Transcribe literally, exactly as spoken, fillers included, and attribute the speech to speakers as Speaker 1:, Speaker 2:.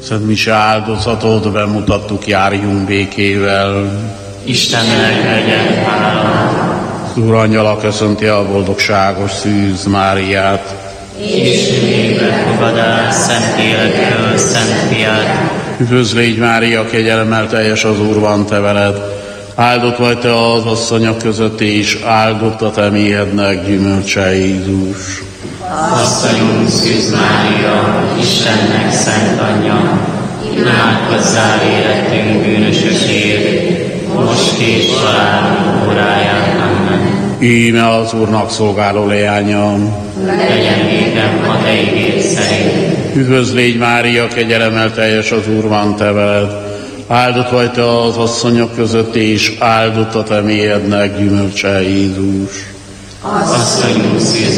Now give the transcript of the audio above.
Speaker 1: Szent Mise áldozatot bemutattuk, járjunk békével.
Speaker 2: Istennek legyen hála.
Speaker 1: Az Úr angyala köszönti a boldogságos szűz Máriát.
Speaker 2: És még befogadál szent életről szent fiát.
Speaker 1: Üdvözl légy Mária, kegyelemmel teljes, az Úr van te veled. Áldott vagy te az asszonyok között, és áldott a te méhednek gyümölcse Jézus.
Speaker 2: Asszonyunk Szűz Mária, Istennek szent anyja, imádkozzál életünk bűnösökért, most és halálunk óráján. Amen.
Speaker 1: Íme az Úrnak szolgáló leánya.
Speaker 2: Legyen nékem a te ígéd szerint.
Speaker 1: Üdvözl légy Mária, kegyelemmel teljes, az Úr van te veled. Áldott vagy te az asszonyok között, és áldott a te méhednek gyümölcse Jézus.
Speaker 2: Asszonyunk Szűz